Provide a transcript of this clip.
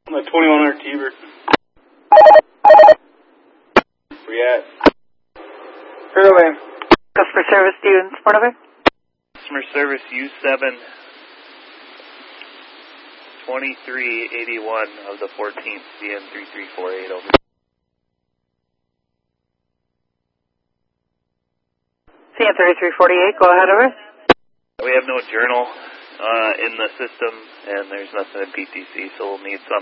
The 2100 T-Bird. Where you at? Fairlane. Customer service, do you in front of it? Customer service U7 2381 of the 14th, CN 3348 over. CN 3348, go ahead, over. We have no journal in the system, and there's nothing in PTC, so we'll need some.